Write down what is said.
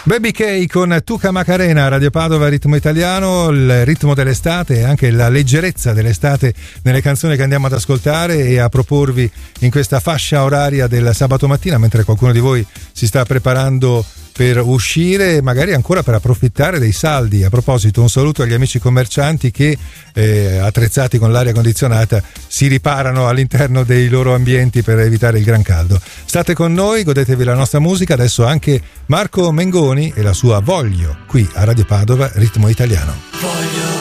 Baby K con Tuca Macarena, Radio Padova, ritmo italiano, il ritmo dell'estate e anche la leggerezza dell'estate nelle canzoni che andiamo ad ascoltare e a proporvi in questa fascia oraria del sabato mattina, mentre qualcuno di voi si sta preparando per uscire, magari ancora per approfittare dei saldi. A proposito, un saluto agli amici commercianti che attrezzati con l'aria condizionata si riparano all'interno dei loro ambienti per evitare il gran caldo. State con noi, godetevi la nostra musica. Adesso anche Marco Mengoni e la sua Voglio qui a Radio Padova, ritmo italiano. Voglio